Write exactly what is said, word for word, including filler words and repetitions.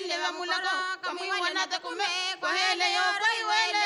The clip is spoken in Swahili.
le va mulaka, kamui wana te kume, kwa hele yo kwa iwele.